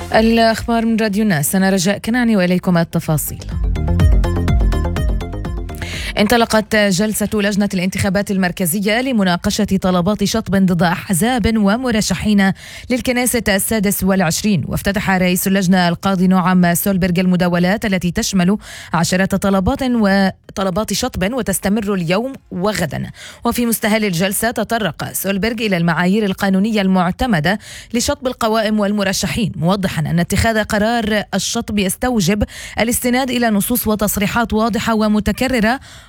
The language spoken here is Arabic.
الأخبار من راديو الناس، أنا رجاء كناني وإليكم التفاصيل. انطلقت جلسة لجنة الانتخابات المركزية لمناقشة طلبات شطب ضد أحزاب ومرشحين للكنيسة 26، وافتتح رئيس اللجنة القاضي نعم سولبرغ المداولات التي تشمل 10 طلبات شطب وتستمر اليوم وغدا. وفي مستهل الجلسة تطرق سولبرغ إلى المعايير القانونية المعتمدة لشطب القوائم والمرشحين، موضحا أن اتخاذ قرار الشطب يستوجب الاستناد إلى نصوص وتصريحات واضحة ومتكررة